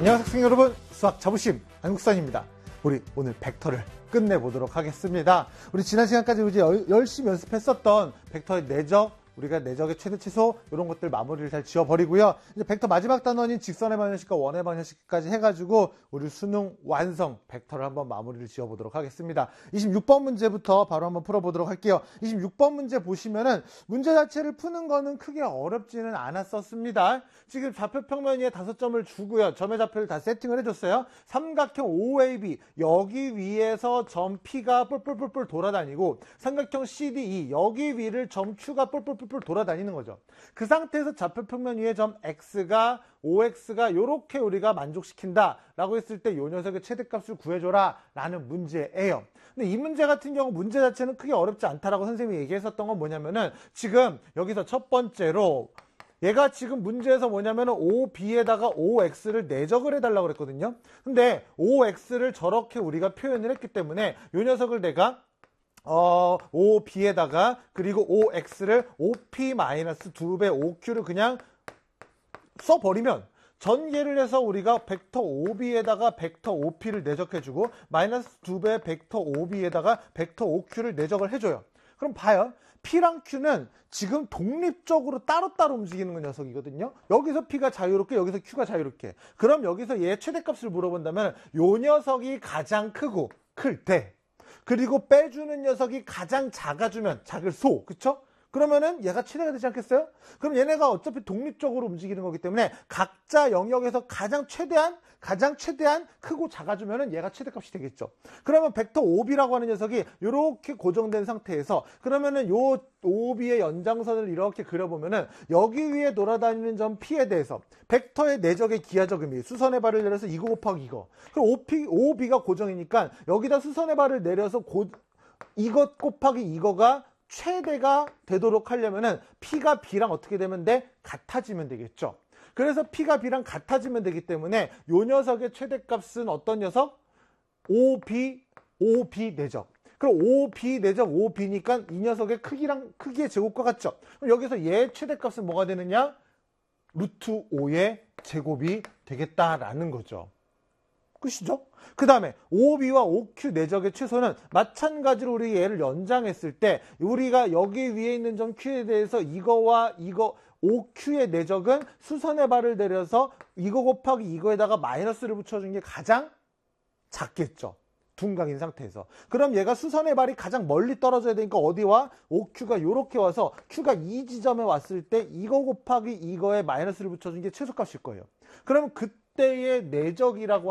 안녕하세요 학생 여러분, 수학 자부심 한국선입니다. 우리 오늘 벡터를 끝내보도록 하겠습니다. 우리 지난 시간까지 이제 열심히 연습했었던 벡터의 내적, 우리가 내적의 최대 최소 이런 것들 마무리를 잘 지어버리고요. 이제 벡터 마지막 단원인 직선의 방정식과 원의 방정식까지 해가지고 우리 수능 완성 벡터를 한번 마무리를 지어보도록 하겠습니다. 26번 문제부터 바로 한번 풀어보도록 할게요. 26번 문제 보시면은 문제 자체를 푸는 거는 크게 어렵지는 않았었습니다. 지금 좌표평면 위에 5점을 주고요. 점의 좌표를 다 세팅을 해줬어요. 삼각형 OAB 여기 위에서 점 P가 뿔뿔뿔뿔 돌아다니고 삼각형 CDE 여기 위를 점 Q가 뿔뿔뿔 돌아다니는 거죠. 그 상태에서 좌표평면 위에 점 X가 OX가 이렇게 우리가 만족시킨다 라고 했을 때 이 녀석의 최대값을 구해줘라 라는 문제예요. 근데 이 문제 같은 경우 문제 자체는 크게 어렵지 않다라고 선생님이 얘기했었던 건 뭐냐면은 지금 여기서 첫 번째로 얘가 지금 문제에서 뭐냐면은 OB에다가 OX를 내적을 해달라고 그랬거든요. 근데 OX를 저렇게 우리가 표현을 했기 때문에 이 녀석을 내가 OB에다가 그리고 OX를 OP-2배 OQ를 그냥 써버리면 전개를 해서 우리가 벡터 OB에다가 벡터 OP를 내적해주고 마이너스 2배 벡터 OB에다가 벡터 OQ를 내적을 해줘요. 그럼 봐요. P랑 Q는 지금 독립적으로 따로따로 움직이는 녀석이거든요. 여기서 P가 자유롭게 여기서 Q가 자유롭게. 그럼 여기서 얘 최대값을 물어본다면 요 녀석이 가장 크고 클 때 그리고 빼주는 녀석이 가장 작아주면 작을소, 그쵸? 그러면은 얘가 최대가 되지 않겠어요? 그럼 얘네가 어차피 독립적으로 움직이는 거기 때문에 각자 영역에서 가장 최대한 크고 작아주면은 얘가 최대값이 되겠죠. 그러면 벡터 OB라고 하는 녀석이 이렇게 고정된 상태에서 그러면은 요 OB의 연장선을 이렇게 그려보면은 여기 위에 돌아다니는 점 P에 대해서 벡터의 내적의 기하적 의미 수선의 발을 내려서 이거 곱하기 이거. 그럼 OB가 고정이니까 여기다 수선의 발을 내려서 이것 곱하기 이거가 최대가 되도록 하려면은 P가 B랑 어떻게 되면 돼? 같아지면 되겠죠. 그래서 P가 B랑 같아지면 되기 때문에 요 녀석의 최대값은 어떤 녀석? OB 내적. 그럼 OB 내적 OB니까 이 녀석의 크기의 제곱과 같죠. 그럼 여기서 얘 최대값은 뭐가 되느냐? 루트 5의 제곱이 되겠다라는 거죠. 끝이죠? 그 다음에 OB와 OQ 내적의 최소는 마찬가지로 우리 얘를 연장했을 때 우리가 여기 위에 있는 점 Q에 대해서 이거와 이거 OQ의 내적은 수선의 발을 내려서 이거 곱하기 이거에다가 마이너스를 붙여준 게 가장 작겠죠. 둔각인 상태에서. 그럼 얘가 수선의 발이 가장 멀리 떨어져야 되니까 어디와? OQ가 이렇게 와서 Q가 이 지점에 왔을 때 이거 곱하기 이거에 마이너스를 붙여준 게 최소값일 거예요. 그러면 그때의 내적이라고